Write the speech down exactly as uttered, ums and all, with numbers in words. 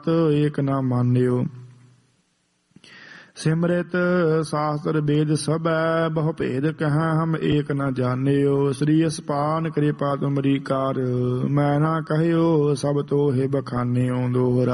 ਏਕ ਨਾ ਮਾਨਿਓ। ਸਿਮਰਿਤ ਸ਼ਾਸਤਰ ਵੇਦ ਸਭੈ ਬਹੁ ਭੇਦ ਕਹੈ ਹਮ ਏਕ ਨ ਜਾਣਿਓ। ਸ੍ਰੀ ਅਸਪਾਨ ਕਿਰਪਾ ਤੁਮਰੀ ਕਾਰ ਮੈਂ ਨਾ ਕਹਿਓ ਸਭ ਤੋਹਿ ਬਖਾਨਿਓ। ਦੋਹਰਾ